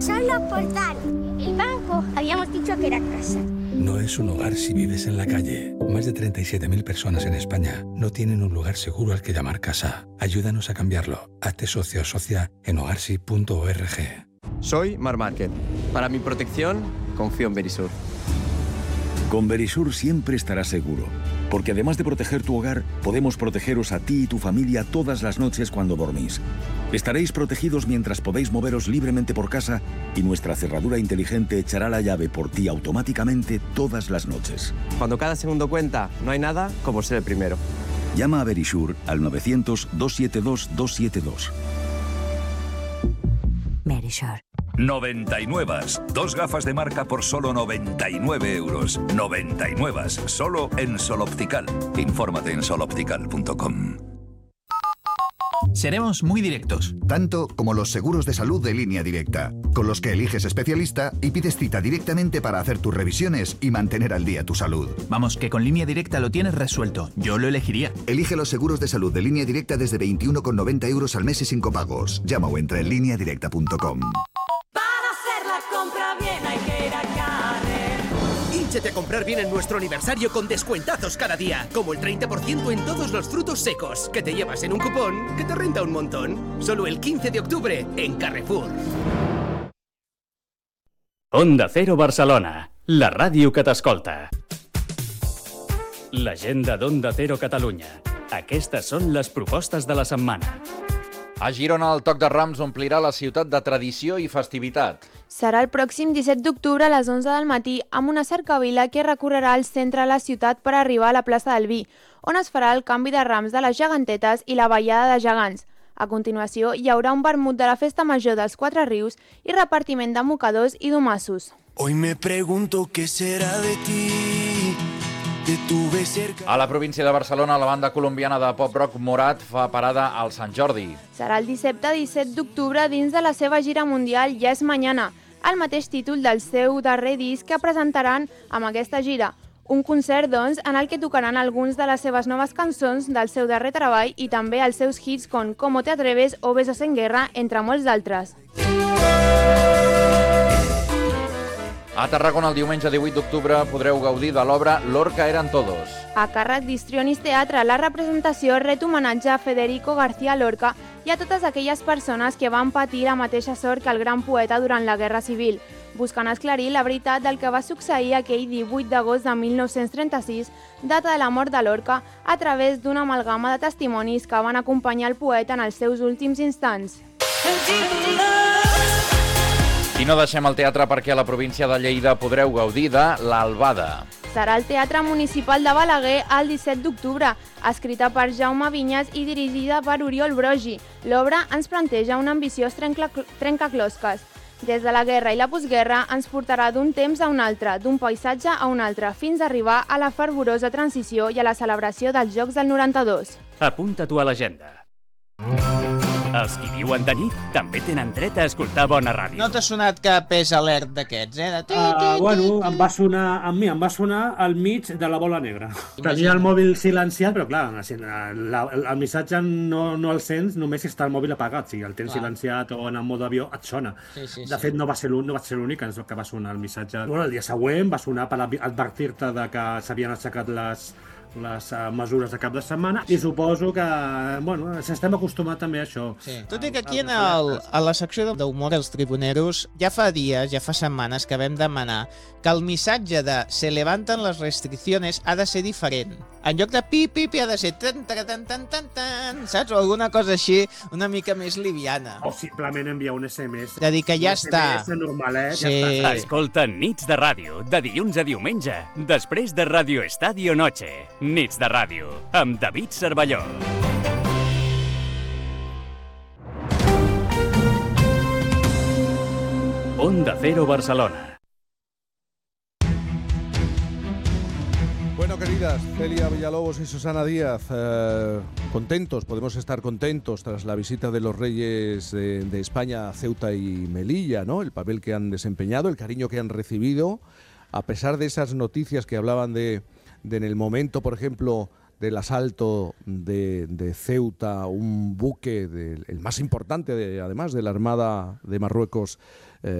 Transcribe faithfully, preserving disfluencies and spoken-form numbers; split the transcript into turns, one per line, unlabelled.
Solo por dar. El banco habíamos dicho que era casa.
No es un hogar si vives en la calle. Más de treinta y siete mil personas en España no tienen un lugar seguro al que llamar casa. Ayúdanos a cambiarlo. Hazte socio o socia en hogarsi punto org.
Soy Mar Márquez. Para mi protección, confío en Verisur.
Con Verisur siempre estarás seguro, porque además de proteger tu hogar, podemos protegeros a ti y tu familia todas las noches cuando dormís. Estaréis protegidos mientras podéis moveros libremente por casa y nuestra cerradura inteligente echará la llave por ti automáticamente todas las noches.
Cuando cada segundo cuenta, no hay nada como ser el primero.
Llama a Verisur al novecientos, doscientos setenta y dos, doscientos setenta y dos.
Verisur.
noventa y nueve. Dos gafas de marca por solo noventa y nueve euros. noventa y nueve. Solo en Sol Optical. Infórmate en sol optical punto com.
Seremos muy directos.
Tanto como los seguros de salud de Línea Directa, con los que eliges especialista y pides cita directamente para hacer tus revisiones y mantener al día tu salud.
Vamos, que con Línea Directa lo tienes resuelto. Yo lo elegiría.
Elige los seguros de salud de Línea Directa desde veintiuno con noventa euros al mes y sin copagos. Llama o entra en línea directa punto com.
Compra bien, hay que ir a Carrer. Hínchate a comprar bien en nuestro aniversario con descuentazos cada día, como el treinta por ciento en todos los frutos secos, que te llevas en un cupón que te renta un montón. Solo el quince de octubre en Carrefour.
Onda Cero Barcelona, la ràdio que t'escolta. L'agenda d'Onda Cero Catalunya. Aquestes són les propostes de la setmana.
A Girona, el Toc de Rams omplirà la ciutat de tradició i festivitat.
Serà el pròxim disset d'octubre a les onze del matí amb una cercavila que recorrerà el centre de la ciutat per arribar a la plaça del Vi, on es farà el canvi de rams de les gegantetes i la ballada de gegants. A continuació, hi haurà un vermut de la Festa Major dels Quatre Rius i repartiment de mocadors i domassos.
Hoy me pregunto qué será de ti.
A la província de Barcelona, la banda colombiana de pop-rock Morat fa parada al Sant Jordi.
Serà el dissabte disset d'octubre dins de la seva gira mundial Ja és Mañana, el mateix títol del seu darrer disc que presentaran amb aquesta gira. Un concert, doncs, en el que tocaran alguns de les seves noves cançons del seu darrer treball i també els seus hits com Cómo te atreves o Besos en guerra, entre molts d'altres.
A Tarragona, el diumenge divuit d'octubre, podreu gaudir de l'obra Lorca eran todos.
A càrrec d'Histrionis Teatre, la representació ret homenatge a Federico García Lorca i a totes aquelles persones que van patir la mateixa sort que el gran poeta durant la Guerra Civil, buscant esclarir la veritat del que va succeir aquell divuit d'agost de mil nou-cents trenta-sis, data de la mort de Lorca, a través d'una amalgama de testimonis que van acompanyar el poeta en els seus últims instants.
I no deixem el teatre perquè a la província de Lleida podreu gaudir de l'Albada.
Serà al Teatre Municipal de Balaguer el disset d'octubre, escrita per Jaume Vinyes i dirigida per Oriol Brogi. L'obra ens planteja un ambiciós trencaclosques. Des de la guerra i la postguerra ens portarà d'un temps a un altre, d'un paisatge a un altre, fins a arribar a la fervorosa transició i a la celebració dels Jocs del noranta-dos.
Apunta-t'ho a l'agenda. Els qui viuen de nit també tenen dret a escoltar bona ràdio.
No t'ha sonat cap pes alert d'aquests, eh? De...
Uh, bueno, em va sonar, a mi em va sonar al mig de la bola negra. Tenia el mòbil silenciat, però clar, la, el missatge no, no el sents només si està el mòbil apagat. Si el tens clar. Silenciat o en el mode avió et sona. Sí, sí, de fet, sí. no va ser l'únic no que va sonar el missatge. Bueno, el dia següent va sonar per advertir-te de que s'havien aixecat les... les uh, mesures de cap de setmana i suposo que, bueno, s'estem acostumat també a això.
Sí. Tot i que aquí en el, a la secció d'humor dels tribuneros ja fa dies, ja fa setmanes que vam demanar que el missatge de se levanten les restricciones ha de ser diferent. En lloc de pi, pi, pi, ha de ser tan, tan, tan, tan, tan, tan, saps? O alguna cosa així una mica més liviana.
O simplement enviar un esse eme esse.
De dir que ja
un
està.
esse eme esse normalet,
sí.
ja està.
Escolta Nits de Ràdio, de dilluns a diumenge, després de Radio Estadio Noche. Nits de Ràdio, amb David Cervelló. Onda Cero Barcelona.
Bueno, queridas, Celia Villalobos y Susana Díaz, eh, contentos, podemos estar contentos tras la visita de los reyes de, de España a Ceuta y Melilla, ¿no? El papel que han desempeñado, el cariño que han recibido, a pesar de esas noticias que hablaban de, de en el momento, por ejemplo, del asalto de, de Ceuta, un buque, de, el más importante, de, además, de la Armada de Marruecos,